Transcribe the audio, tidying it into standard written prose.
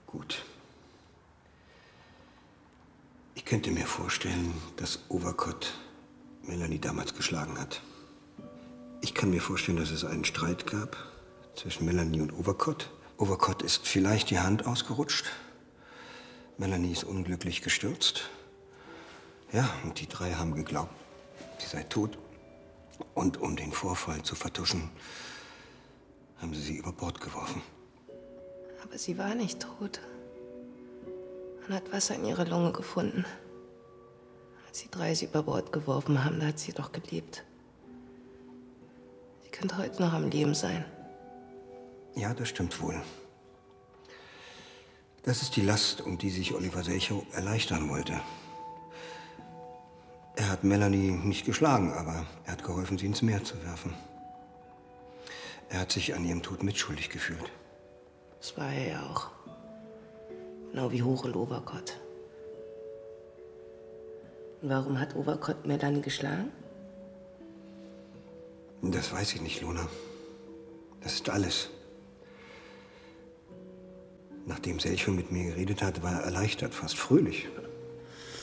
Gut. Ich könnte mir vorstellen, dass Overcott Melanie damals geschlagen hat. Ich kann mir vorstellen, dass es einen Streit gab zwischen Melanie und Overcott. Overcott ist vielleicht die Hand ausgerutscht. Melanie ist unglücklich gestürzt. Ja, und die drei haben geglaubt, sie sei tot. Und um den Vorfall zu vertuschen, haben sie über Bord geworfen. Aber sie war nicht tot. Man hat Wasser in ihrer Lunge gefunden. Als die drei sie über Bord geworfen haben, da hat sie doch gelebt. Sie könnte heute noch am Leben sein. Ja, das stimmt wohl. Das ist die Last, um die sich Oliver Selchow erleichtern wollte. Er hat Melanie nicht geschlagen, aber er hat geholfen, sie ins Meer zu werfen. Er hat sich an ihrem Tod mitschuldig gefühlt. Das war er ja auch. Genau wie Hoch und Overcott. Und warum hat Overcott Melanie geschlagen? Das weiß ich nicht, Luna. Das ist alles. Nachdem Selchow mit mir geredet hat, war er erleichtert, fast fröhlich.